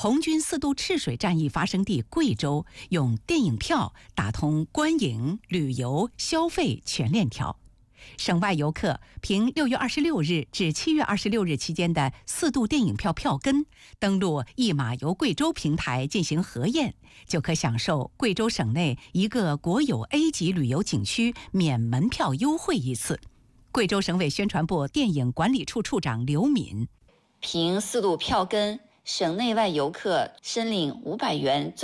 红军4渡赤水战役发生地贵州用电影票打通观影、旅游、消费全链条。省外游客凭6月26日至7月26日期间的4渡电影票票根，登录一马游贵州平台进行核验，就可享受贵州省内一个国有 A 级旅游景区免门票优惠一次。贵州省委宣传部电影管理处处长刘敏： 凭4渡票根，省内外游客申领500元